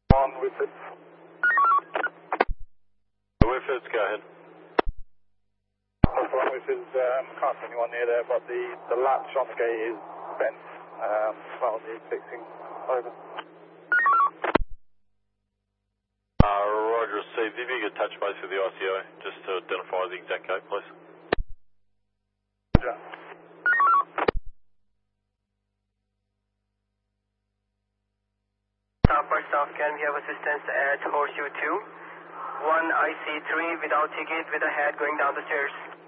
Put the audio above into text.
On Whitford. Whitford, go ahead. That's one Whitford, can't see anyone near there, but the latch on the gate is bent. That'll need fixing. Over. Roger, received. If you could touch base with the ICO, just to identify the exact gate, please. Yeah. South, can we have assistance at Horseshoe 2? 1 IC3 without ticket with a head going down the stairs.